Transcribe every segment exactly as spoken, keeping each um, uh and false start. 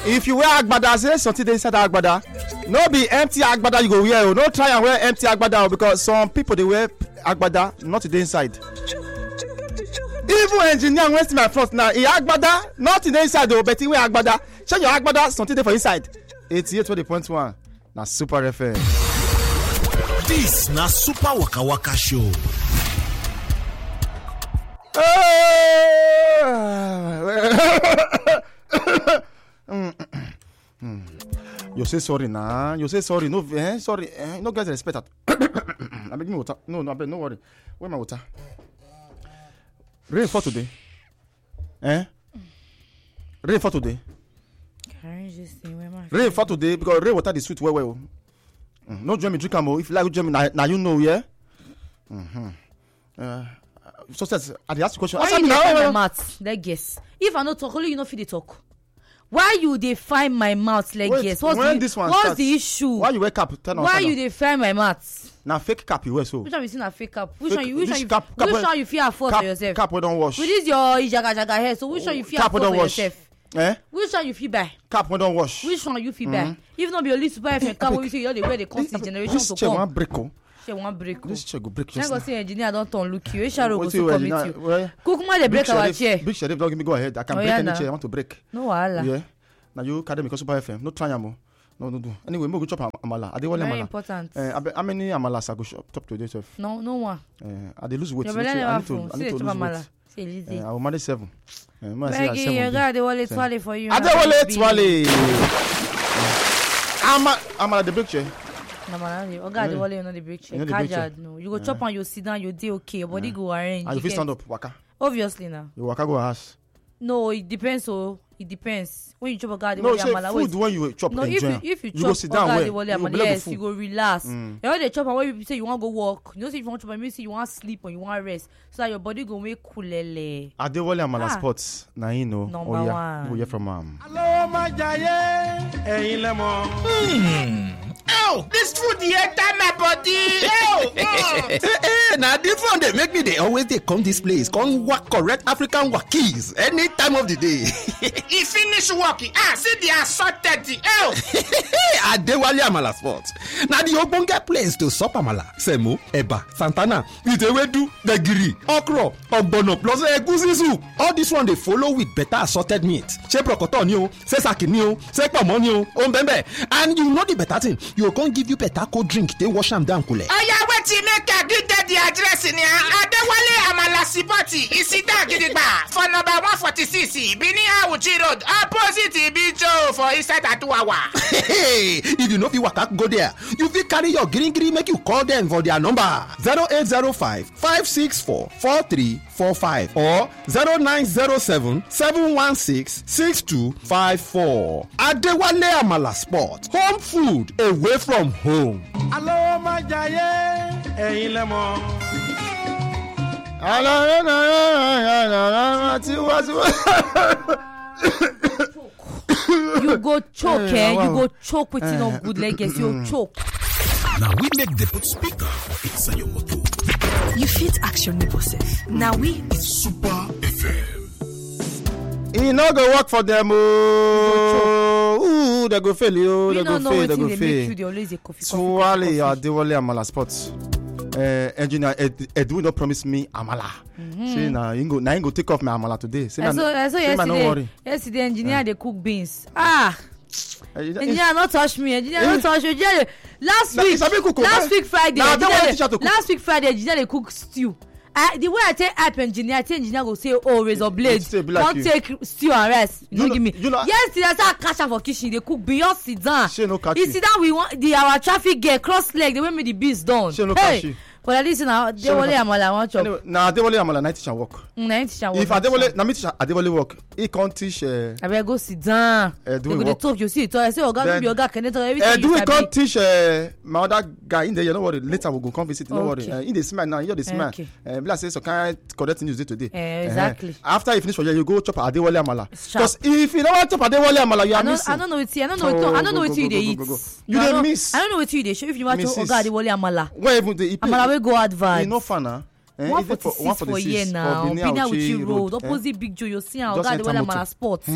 If you wear agbada, say something dey inside agbada. No be empty agbada you go wear. Oh. No try and wear empty agbada because some people they wear agbada not the inside. Even engineer wey see my front now, he agbada not in the inside though, but he wear agbada. Show your agbada something there for inside. eighty-eight twenty point one. Na Super F M. This na Super Waka Waka Show. You say sorry nah. You say sorry. No, eh? Sorry. Eh? No get respect. At. I beg me water. No, no, I beg, no worry. Where my water? Rain for today. Eh? Rain for today. Rain for today because rain water is sweet well well. Mm. No join me drink am. If you like join me, now, now you know, yeah. Mm-hmm. Uh, so says I ask you question. Why you dey find my mouth like guess? If I no talk, only you no fit dey talk. Why you dey find my mouth like Wait, guess? What's when the this one what's starts, the issue? Why you wear cap? Turn on, Why turn you on. dey find my mouth? Now fake cap you wear so. Which one you see na fake cap? Which Fake- one you which this one you cap- cap which wey- one you feel afford Cap, for yourself? cap we don't wash. With this your ijaga jaga hair, so which one you feel Cap we afford don't for wash. yourself? Eh? Which one you feel buy? Cap we don't wash. Which one you feel buy? If not be only Super F M cap, we say you dey wear the constant generation This to chair come. one break oh. She wan break. This chair go break Now just go now. say engineer don turn look you. Esharo go What so you wear, commit Gina? you. Well, Kukuma dey break Big our Sheriff- chair. Big Sheriff don't give me go ahead. I can Oh, break yeah, any nah. chair I want to break. No wahala. Yeah. Now you carry me because Super F M. No try am oh. No, no, no. Anyway, we go chop am- amala. I dey want Very amala. important. Eh, abe- how many amalas I go chop top today, chef? No, no one. Eh, I dey lose weight. Your Me belly too. I never need to, full. I See need the to chop lose amala. weight. See Lizzie. Eh, I will manage seven. Eh, me I say I Begging seven you, day. God, they wallet twale for you. Adewale Twale. Ama amala the break chair. No man, oh God, they wallet you know the break chair. You know the break chair. Casual, no. You go chop and you sit down, you dey okay. Your body go arrange. And you you fit get- stand up, waka. Obviously now. You waka go house. No, it depends. Oh, it depends. When you chop oga the No, wale say amala, food wait. when you chop No, if enjoy you am. if you, You go chop sit down oga well. the wale You go amala, belle go yes, full. you go relax. Mm. You know they chop and when you say you want to go walk, you know say if you want to chop, maybe say you want sleep or you want rest, so that your body go make coolele. Adewale Amala Ah. Sports. Na you know. Number Oh yeah. one. We hear from am. Hello, my giant. Hey, lemon. Oh, this food dey enter my body. Oh, Eh, eh, now this one they make me they always they come this place, come work correct African wakis any time of the day. e finish working. Ah, see the assorted. Oh, Adewale Amala Sports. Now the ogbonge place to sup amala, semo, eba, santana, with ewedu, gbegiri, okro, ogbono plus egusi soup. All this one they follow with better assorted meat. Ṣé prokoto ni o, ṣé saki ni o, ṣé pomo ni o, o mbembe. And you know the better thing, you can give you better cold drink. They wash am down kule. oya wetin make I give them the address ni Adewale Amala Sipoti Isida Gidigba for number one forty-six Bini Awuchi Road opposite Ibijo for inside Atuwawa. Hey, if you know fit waka go there, you fit carry your green green make you call them for their number zero eight zero five five six four four three four five or zero nine zero seven seven one six six two five four. Adewale Amala Sport, home food away from home. Hello, my giant. Hey, lemon. You go choke, Eh, eh? wow. You go choke with no good legs. You choke. Now we make the put speaker for inside your motor. You fit action neighbor sef. Now we Super F M. E no go work for them oh. Ooh, they go fail you. We They go don't know fail. what They go they make you. fail. They always a coffee. Twale coffee, coffee. Adewale Amala Sports. Uh, engineer Ed, Edu don't promise me amala. Say na you go na you go take off my amala today. Say I na saw, I saw say na no yesterday. worry. Yesterday, engineer they cook beans. Ah, Uh, you know, engineer not touch me. Engineer not touch me. Engineer, last Na, week, you sabi cook, oh, last man. week Friday, Na, that one engineer, teach her to cook. last week Friday, engineer they cook stew. I, the way I take help engineer, I take engineer go say, oh, razor blade. still be like Don't you. take stew and rice. You, You know, know- give me. you know- Yesterday, I saw catch am for kitchen. They cook beyond sit down. She no catch He you. sit down. We want the our traffic get cross leg. They want me the beans done. She no hey, catch you. but at least now they no only catch- am all I want chop. Anyway, na Adewale Amala na teach am work. Na him teach am If work. Adewale na me teach Adewale work, he can't teach. Uh, I better go sit down. Eh, do They go it dey work. talk. You see, talk. I say, Oga, no Then- be Oga, can they talk uh, everything do you we sabi? can't teach uh, my other guy in there? You know what? Later we go come visit. No worry. Okay. Uh, in the smile now, you the smile. Okay. Uh, like say so kind correct news today. Eh, exactly. Uh, after you finish for you, you go chop Adewale Amala. Sharp. Because if you don't want chop Adewale Amala, you I are don't, missing. I don't know what you. I don't know what. Oh, I don't know go, what go, you go, they go, eat. go, go. You I dey don't- miss. I don't know what you they show. If you want to Missus Oga Adewale Amala, Where even the Amala we go advert. You know fun, huh? Eh, one even forty six for here now. Benin Bina Auchi Uchi Road, eh? opposite Big Joe. You see how Just Oga enter Adewale motor. Amala Sports. Eh?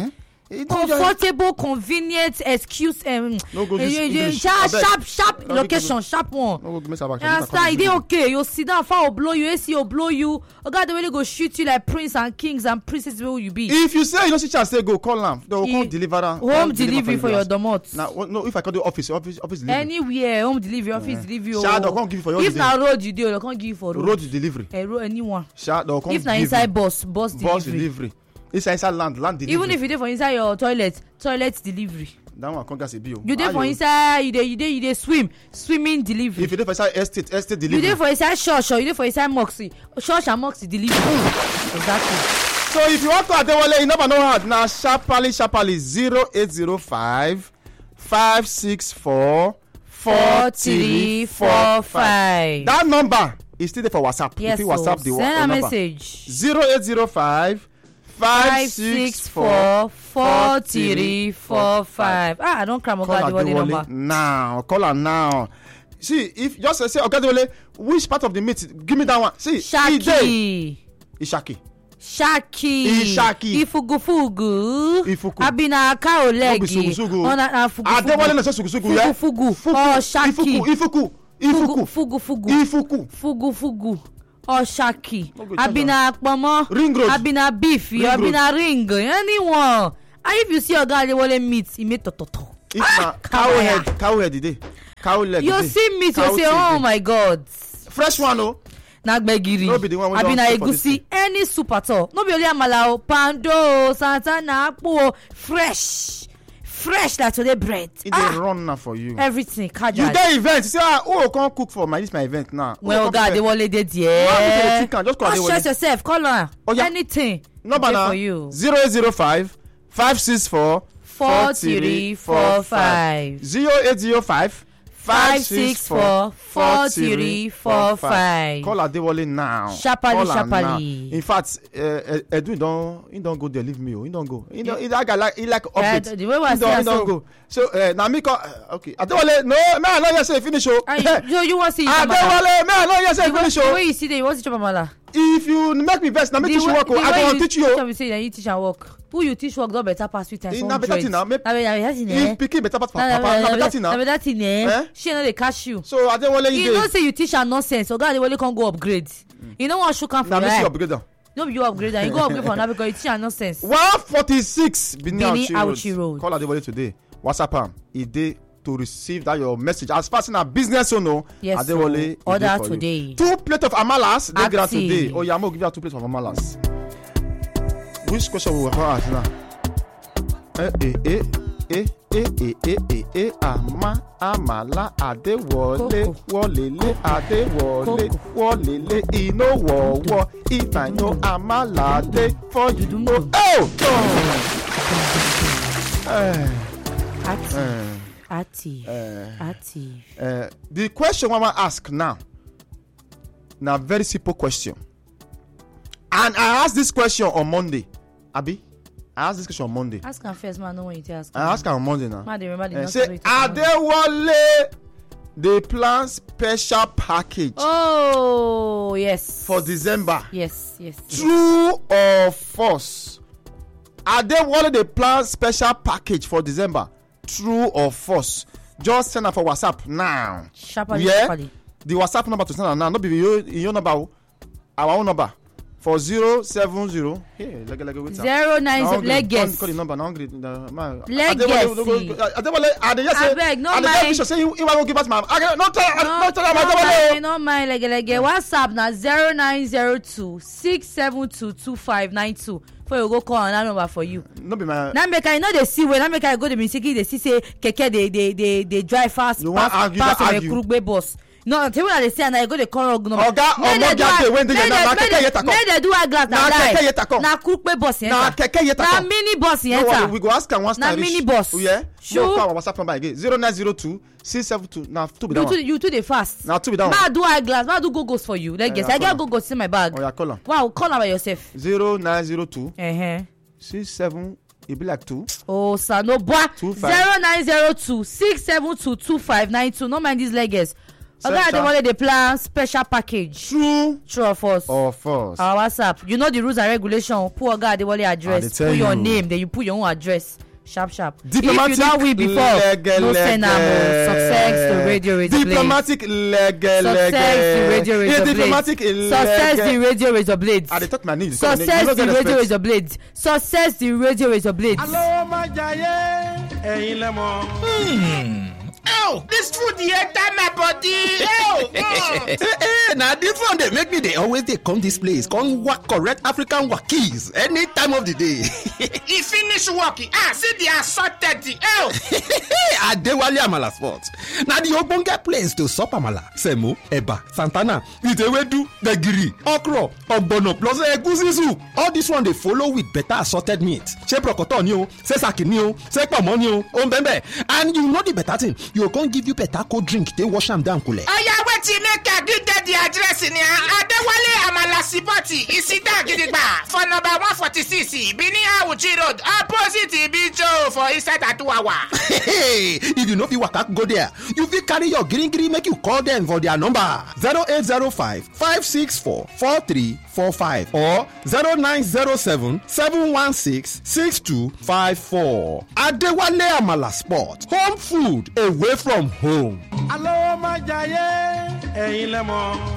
comfortable, convenient excuse. Um, No go uh, use you- you- English. sharp, Abeg. sharp, sharp No, location, sharp one. No go miss our You understand? E dey okay. You sit down, fire will blow you. A C will blow you. Oga, they really go shoot you like prince and kings and princesses where you be. If you say you no see chance, say go call am. They will E- come deliver am. Home Come delivery for your house. domot. Now, what- no, if I call the office, office, office delivery. Anywhere, home delivery, office delivery. Sha, oh. they'll come give you for your If delivery. na road you dey, they can't give you for road. Road delivery. Eh, road anyone. Sha, they'll come If na give inside you. bus, bus delivery. Bus delivery. Inside inside land, land delivery. Even if you dey for inside your toilet, toilet delivery. that one come gas a bill. You dey How for inside, you dey you dey you dey swim, swimming delivery. If you dey for inside estate, estate You delivery. dey for inside church or you dey for inside mosque, church and mosque delivery. Exactly. So if you want to Adewale, you never know hard. Now sharply, sharply zero eight zero five five six four four three four five. That number is still there for WhatsApp. Yes, if you WhatsApp so the wa- send a number. message. Zero eight zero five five six four four three four five. Ah, I don't cram Call Oga Adewale Adewale number. now. Call her now. See, if just say Oga Adewale, which part of the meat? Give me that one. See, e dey. Shaki. Ishaki. Shaki. Ishaki. Ifugufugu. Ifuku. Abina cow leg. No be sugusugu. Ona na fugufugu. Adewale na say sugusugu, yeah? Fugufugu. Fugu. Oh, Shaki. Ifuku. Ifuku. Ifuku. Fugu fugu. Ifuku. Fugu fugu. Oh, Shaki. No go charge Abina akpomo. Ring road. Abina beef. Ring road. Abina ring. Anyone. And if you see Oga Adewale meat, he make tototo. If na cow head, cow head dey. Cow leg You dey. see meat, Cow you say, tail oh dey. my God. Fresh one o. Na gbegiri. No be the one wey Abi don na stay for this egusi. Any soup at all. No be only amala o. Pando o. Santana akpu o. Fresh. Fresh like today bread. E dey Ah, run na for you. everything. You Kajad. dey event, you say ah, who go come cook for my this my event now? Who Well, go come God, cook Adewale dey there. Why would you think am? Just call Don't stress Adewale. yourself. Call her. Oh, yeah. Anything. Number Dey na for you. zero eight zero five five six four Four three four five. zero eight zero five Five six four four three four five. Call Adewale now. Sharply, Call am now. sharply. In fact, uh, Edu don he don go there leave me o. He don go. He don he that guy like he like Yeah, update. the way we He see don he am don so. go. So uh, na me call uh, okay. Adewale no, me I no hear say finish o. Ah, you, you, you want see amala? Adewale me I no hear say The way- finish the o. way you see there, you want to chop amala? If you make me vex, na me The teach you way- work o. the I way go teach you o. Tell me say na you teach am work. Who you teach work don better pass with times Eh, one na better thing na, make- Na better thing eh? If pikin better pass Na- na- papa, na- na better thing na na. better thing eh? Eh? She no dey catch you. So Adewale You you know dey. say you teach am nonsense. Oga Adewale come go upgrade. You no wan shook am for Na me see your eye. upgrade am. No be you upgrade am. You go upgrade for now because you teach am nonsense. one forty-six Benin Benin Auchi Auchi Road. Road. Call Adewale today. WhatsApp am. E dey to receive that your message. As far as na business o no. Yes, Adewale so, e dey order for today. you. Two plate of amalas dey ground Active. today. Oh yeah, I'm gonna give you two plates of amalas. Which question we will ask now? Eh eh eh eh eh eh eh eh eh ama amala Adewale Koko. wọlele Adewale Koko. wọlele ino wọwọ if I know amala dey for you. Dudum. Oh! Eh, Active. eh, Active. eh, Active. eh, the question I wan ask now na very simple question, and I ask this question on Monday. Abi, I ask this question on Monday. Ask am first, man. I know when you take ask am. I ask am on Monday now. Man, dey remember the Eh, nonsense say wey you talk about. Adewale dey plan special package Oh yes. for December. Yes, yes. yes. True or false? Adewale dey plan special package for December. True or false? Just send am for WhatsApp now. Sharply, Yeah? sharply. The WhatsApp number to send am now, no be your your number o. Our own number for zero seven zero. Hey, lege lege wait. Zero nine zero. Let's guess. Call the number now. Hungry. Uh, man. Let's Adewale, guess, go- go- see. go- Adewale, I dey just say. Abeg, no I dey mind. get picture say you you wan go give us my. I get- No tell No, no tell am no Adewale. mind, no mind, lege lege. WhatsApp na zero nine zero two six seven two two five nine two. For you go call another number for you. No be my. Na make I no dey see well. Na make I go dey mistake dey see say keke dey dey dey dey drive fast You wan pass argue, pass you wan on argue. Ekurugbe bus. No, tell me what they say and I go dey call wrong number. Oga Make they Omoge do Ade eye- wey dey make here now, they- na make keke they- yeta come. Make they do eyeglass Na na keke die. yeta come. Na Kurukpe bus yẹn Na enter. keke yeta Na come. mini bus yẹn No worry, enter. we go ask am once Na time reach. mini bus. Oh, yeah? Sure. No, call our WhatsApp number again. zero nine zero two six seven two. Na two be that You too one. you too dey fast. Na two be that Ma one. do eyeglass. Ma do go-go's for you. Like Eh, guess I I get call am. go-go's in my bag. Oh yeah, call am. Wow, call am by yourself. zero nine zero two Uh-huh. six seven. E be like two. Oh, sir, no boy. Two five. Zero nine zero two six seven two two five nine two. No mind these leggers. Oga Adewale dey plan special package. True. True of us. Of us. Our WhatsApp. You know the rules and regulation. Put Oga Adewale address. Put your you. name. Then you put your own address. Sharp, sharp. Diplomatic if you don't win before, lege, no send am. Success to radio razor blade. Diplomatic lege, Success the radio razor blade. Diplomatic lege. Success the radio razor blade. I dey talk my name. Success the radio razor blade. Success the radio razor blade. Hello, my giant. Ẹ̀yin lẹ mọ̀. Hmm. Oh, this food here enter my body. Oh, oh. Hey, hey, now this one they make me they always they come this place, come work correct African wakis any time of the day. He finish working. Ah, see the assorted the oh. Adewale Amala Sport. Now the ogbonge place to sup amala, semo, eba, santana, itewedu, gbegiri, okro, ogbono plus egusi soup. All this one they follow with better assorted meat. Ṣé prokoto ni o, ṣé saki ni o, ṣé pomo ni o, o mbembe. And you know the better thing. You can't give you better cold drink. They wash them down, kule. Oh yeah, wait till make a good the address in here. Adewale Amala Sipoti, Isida Gidigba, for number one forty-six, Bini Awuchi Road, opposite Ibijo for inside Atuawa. Hey, if you know if you waka go there, you fit carry your green green make you call them for their number zero eight zero five, five six four, four three four five or zero nine zero seven, seven one six, six two five four. Adewale Amala Sport, home food away from home. Hello, my giant. Ẹ̀yin lẹ mọ̀.